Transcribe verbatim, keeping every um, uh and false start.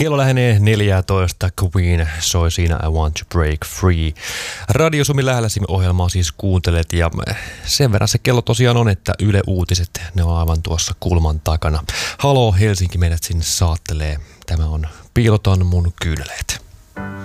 Kello lähenee neljätoista. Queen soi siinä I Want to Break Free. Radio Suomi lähelläsi ohjelmaa siis kuuntelet ja sen verran se kello tosiaan on, että Yle Uutiset, ne on aivan tuossa kulman takana. Haloo Helsinki, meidät sinne saattelee. Tämä on Piilotan mun kyyneleet.